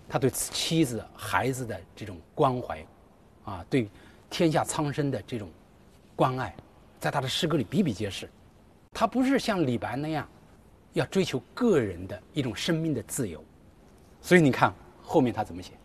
他对妻子、孩子的这种关怀，对天下苍生的这种关爱，在他的诗歌里比比皆是。他不是像李白那样要追求个人的一种生命的自由，所以你看后面他怎么写。